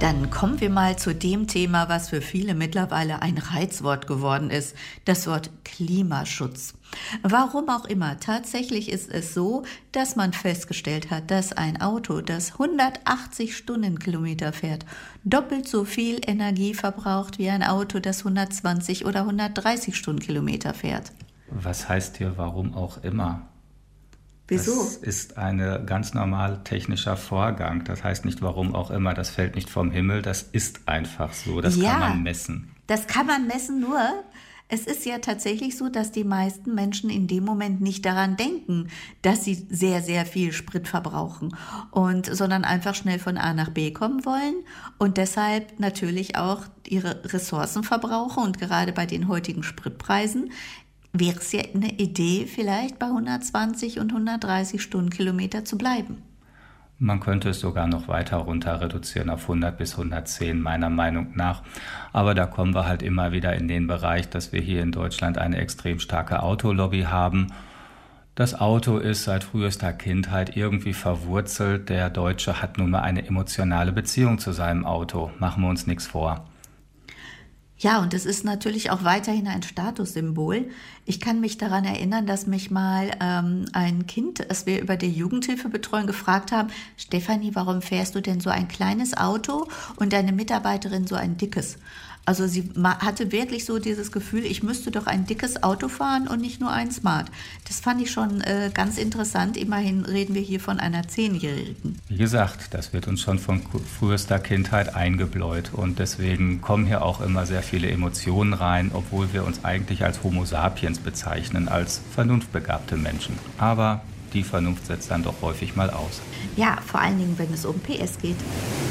Dann kommen wir mal zu dem Thema, was für viele mittlerweile ein Reizwort geworden ist, das Wort Klimaschutz. Warum auch immer, tatsächlich ist es so, dass man festgestellt hat, dass ein Auto, das 180 Stundenkilometer fährt, doppelt so viel Energie verbraucht wie ein Auto, das 120 oder 130 Stundenkilometer fährt. Was heißt hier warum auch immer? Wieso? Das ist ein ganz normal technischer Vorgang. Das heißt nicht warum auch immer, das fällt nicht vom Himmel, das ist einfach so, das kann man messen. Das kann man messen, nur es ist ja tatsächlich so, dass die meisten Menschen in dem Moment nicht daran denken, dass sie sehr, sehr viel Sprit verbrauchen, sondern einfach schnell von A nach B kommen wollen und deshalb natürlich auch ihre Ressourcen verbrauchen. Und gerade bei den heutigen Spritpreisen wäre es ja eine Idee, vielleicht bei 120 und 130 Stundenkilometer zu bleiben. Man könnte es sogar noch weiter runter reduzieren auf 100 bis 110, meiner Meinung nach. Aber da kommen wir halt immer wieder in den Bereich, dass wir hier in Deutschland eine extrem starke Autolobby haben. Das Auto ist seit frühester Kindheit irgendwie verwurzelt. Der Deutsche hat nun mal eine emotionale Beziehung zu seinem Auto. Machen wir uns nichts vor. Ja, und es ist natürlich auch weiterhin ein Statussymbol. Ich kann mich daran erinnern, dass mich mal ein Kind, als wir über die Jugendhilfebetreuung gefragt haben, Stefanie, warum fährst du denn so ein kleines Auto und deine Mitarbeiterin so ein dickes? Also sie hatte wirklich so dieses Gefühl, ich müsste doch ein dickes Auto fahren und nicht nur ein Smart. Das fand ich schon ganz interessant. Immerhin reden wir hier von einer 10-Jährigen. Wie gesagt, das wird uns schon von frühester Kindheit eingebläut. Und deswegen kommen hier auch immer sehr viele Emotionen rein, obwohl wir uns eigentlich als Homo sapiens bezeichnen, als vernunftbegabte Menschen. Aber die Vernunft setzt dann doch häufig mal aus. Ja, vor allen Dingen, wenn es um PS geht.